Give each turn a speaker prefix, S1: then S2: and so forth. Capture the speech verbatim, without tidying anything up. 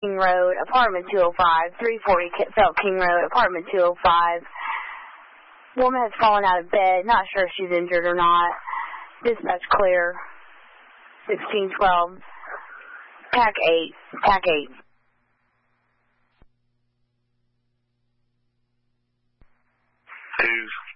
S1: King Road, apartment two oh five, three forty Felt King Road, apartment two oh five. Woman has fallen out of bed, not sure if she's injured or not. Dispatch clear. sixteen twelve. Pack eight. Pack eight.
S2: Who's